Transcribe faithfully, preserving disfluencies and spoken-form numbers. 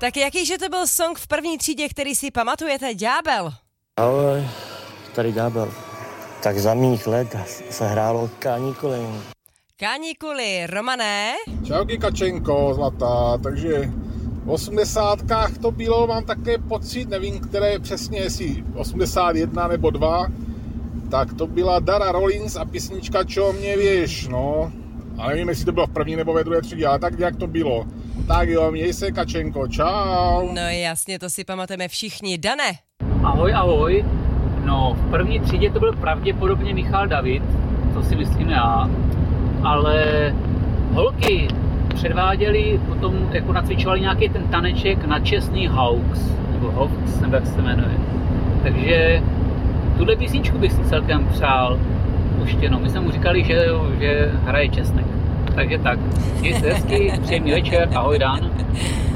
Tak jakýže to byl song v první třídě, který si pamatujete? Ďábel. Ahoj, tady Ďábel. Tak za mých let se hrálo Kaníkuly. Kaníkuly, Romané? Čauky Kačenko, zlatá, takže v osmdesátkách to bylo, mám také pocit, nevím, které přesně, jestli osmdesát jedna nebo dva, tak to byla Dara Rollins a písnička Čo mě věš, no. A nevím, jestli to bylo v první nebo ve druhé třídě, ale tak nějak to bylo. Tak jo, měj se, Kačenko, čau. No jasně, to si pamatujeme všichni. Dane? Ahoj, ahoj. No, v první třídě to byl pravděpodobně Michal David, to si myslím já, ale holky předváděli, potom jako nacvičovali nějaký ten taneček na čestný Hawks, nebo Hawks, nebo jak se jmenuje. Takže tuhle písničku bych si celkem přál puštěnou. My jsme mu říkali, že, že hraje Česnek. Takže tak, mějte se hezky, příjemný večer, ahoj Dan.